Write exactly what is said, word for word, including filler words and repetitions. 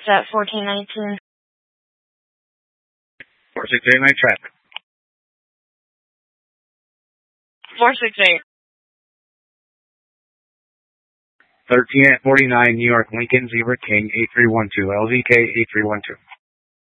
at fourteen nineteen. four six eight night traffic. four six eight. thirteen at forty-nine, New York, Lincoln, Zebra King, eight three one two, L Z K eight three one two.